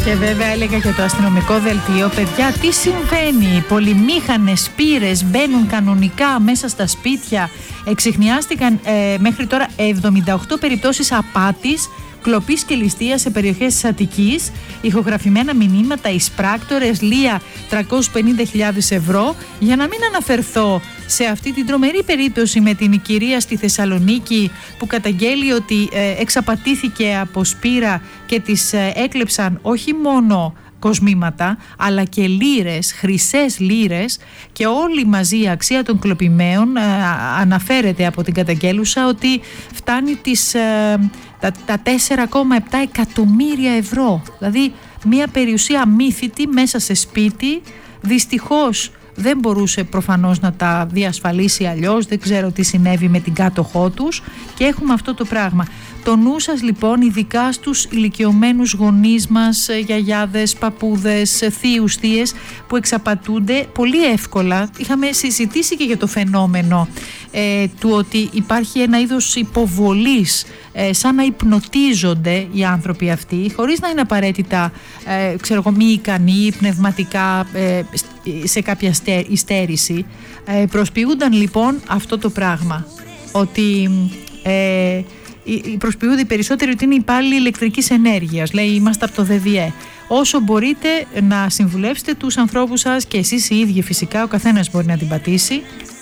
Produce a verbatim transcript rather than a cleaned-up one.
Και βέβαια έλεγα και το αστυνομικό δελτίο, παιδιά, τι συμβαίνει, πολυμήχανες πύρες μπαίνουν κανονικά μέσα στα σπίτια. Εξιχνιάστηκαν ε, μέχρι τώρα εβδομήντα οκτώ περιπτώσεις απάτης, κλοπής και ληστείας σε περιοχές της Αττικής, ηχογραφημένα μηνύματα, εισπράκτορες, λία τριακόσιες πενήντα χιλιάδες ευρώ, για να μην αναφερθώ σε αυτή την τρομερή περίπτωση με την κυρία στη Θεσσαλονίκη που καταγγέλει ότι ε, εξαπατήθηκε από σπήρα και της ε, έκλεψαν όχι μόνο κοσμήματα αλλά και λίρες, χρυσές λίρες, και όλη μαζί η αξία των κλοπημαίων ε, αναφέρεται από την καταγγέλουσα ότι φτάνει τις, ε, τα, τα τέσσερα κόμμα επτά εκατομμύρια ευρώ, δηλαδή μια περιουσία αμύθιτη μέσα σε σπίτι. Δυστυχώς δεν μπορούσε προφανώς να τα διασφαλίσει αλλιώς, δεν ξέρω τι συνέβη με την κάτοχό τους και έχουμε αυτό το πράγμα. Το νου σας λοιπόν ειδικά στους ηλικιωμένους γονείς μας, γιαγιάδες, παππούδες, θείους, θείες που εξαπατούνται πολύ εύκολα. Είχαμε συζητήσει και για το φαινόμενο ε, του ότι υπάρχει ένα είδος υποβολής, ε, σαν να υπνοτίζονται οι άνθρωποι αυτοί χωρίς να είναι απαραίτητα ε, ξέρω εγώ, μη ικανοί πνευματικά ε, σε κάποια υστέρηση. Ε, προσποιούνταν λοιπόν αυτό το πράγμα, ότι ε, προσποιούνται οι περισσότεροι ότι είναι υπάλληλοι ηλεκτρικής ενέργειας. Λέει, είμαστε από το ΔΔΕ. Όσο μπορείτε να συμβουλεύσετε τους ανθρώπους σας και εσείς οι ίδιοι φυσικά, ο καθένας μπορεί να την πατήσει,